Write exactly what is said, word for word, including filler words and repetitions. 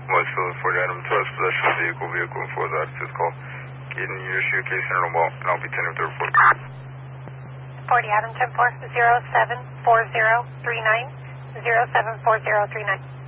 Westfield forty Adam Trust, possession of vehicle, vehicle and four is access call. Getting your issue case in a mobile, and I'll be ten with the report. forty Adam ten four, zero seven four zero three nine, zero seven four zero three nine.